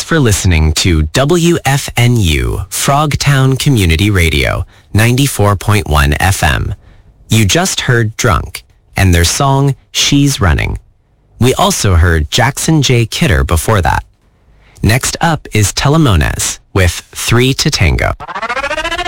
for listening to WFNU, Frogtown Community Radio, 94.1 FM. You just heard Drunk and their song, She's Running. We also heard Jackson J. Kidder before that. Next up is Telemones with 3 to Tango.